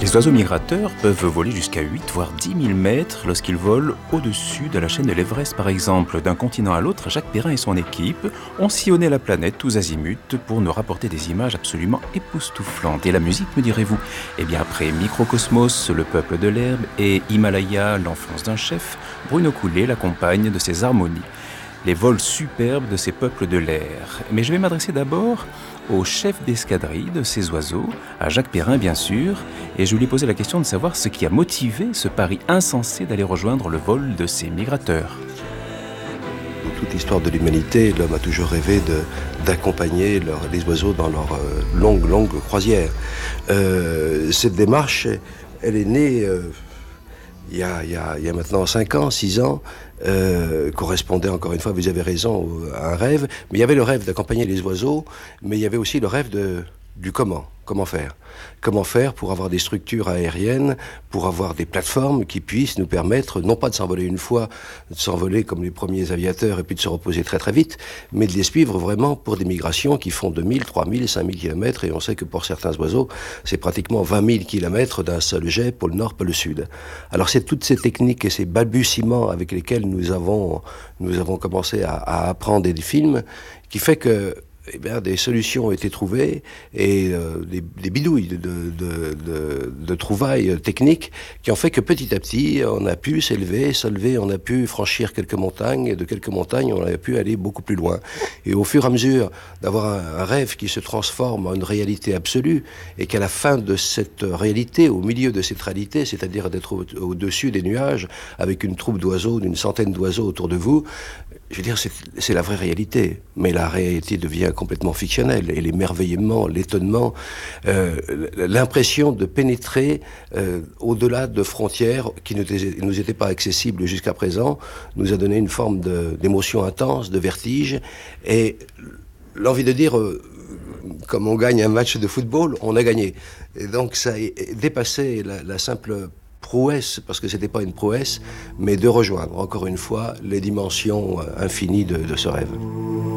Les oiseaux migrateurs peuvent voler jusqu'à 8 voire 10 000 mètres lorsqu'ils volent au-dessus de la chaîne de l'Everest par exemple. D'un continent à l'autre, Jacques Perrin et son équipe ont sillonné la planète tous azimuts pour nous rapporter des images absolument époustouflantes. Et la musique, me direz-vous? Eh bien après Microcosmos, le peuple de l'herbe, et Himalaya, l'enfance d'un chef, Bruno Coulet l'accompagne de ses harmonies. Les vols superbes de ces peuples de l'air. Mais je vais m'adresser d'abord au chef d'escadrille de ces oiseaux, à Jacques Perrin bien sûr, et je lui ai posé la question de savoir ce qui a motivé ce pari insensé d'aller rejoindre le vol de ces migrateurs. Dans toute l'histoire de l'humanité, l'homme a toujours rêvé d'accompagner les oiseaux dans leur longue croisière. Cette démarche, elle est née il y a maintenant 5 ans, 6 ans, correspondait encore une fois, vous avez raison, à un rêve. Mais il y avait le rêve d'accompagner les oiseaux, mais il y avait aussi le rêve du comment. Comment faire? Comment faire pour avoir des structures aériennes, pour avoir des plateformes qui puissent nous permettre, non pas de s'envoler une fois, de s'envoler comme les premiers aviateurs et puis de se reposer très très vite, mais de les suivre vraiment pour des migrations qui font 2000, 3000, 5000 km. Et on sait que pour certains oiseaux, c'est pratiquement 20 000 km d'un seul jet, pôle nord, pôle sud. Alors c'est toutes ces techniques et ces balbutiements avec lesquels nous avons commencé à apprendre des films qui fait que des solutions ont été trouvées et des bidouilles de trouvailles techniques qui ont fait que petit à petit, on a pu s'élever, on a pu franchir quelques montagnes, et de quelques montagnes, on a pu aller beaucoup plus loin. Et au fur et à mesure d'avoir un rêve qui se transforme en une réalité absolue, et qu'à la fin de cette réalité, au milieu de cette réalité, c'est-à-dire d'être au-dessus des nuages, avec une troupe d'oiseaux, d'une centaine d'oiseaux autour de vous, je veux dire, c'est la vraie réalité. Mais la réalité devient complètement fictionnelle. Et l'émerveillement, l'étonnement, l'impression de pénétrer au-delà de frontières qui ne nous étaient pas accessibles jusqu'à présent, nous a donné une forme d'émotion intense, de vertige. Et l'envie de dire, comme on gagne un match de football, on a gagné. Et donc ça a dépassé la simple prouesse, parce que c'était pas une prouesse, mais de rejoindre encore une fois les dimensions infinies de ce rêve.